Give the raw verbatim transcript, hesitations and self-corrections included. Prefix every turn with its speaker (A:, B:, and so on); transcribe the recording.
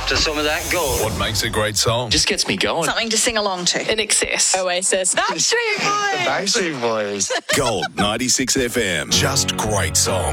A: to some of that gold.
B: What makes a great song?
C: Just gets me going.
D: Something to sing along to.
E: In excess.
D: Oasis. Backstreet Boys.
C: Backstreet Boys.
B: Gold ninety-six F M. Just great songs.